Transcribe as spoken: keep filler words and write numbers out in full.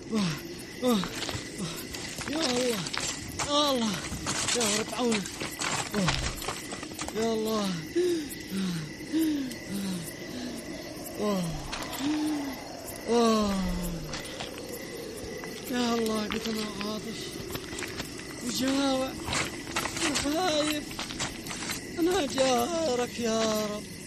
أوه. أوه. يا الله يا الله يا رب عونك. أوه. يا الله. أوه. أوه. يا الله قلت أنا عاطش وجاوع وخايف، أنا جارك يا رب.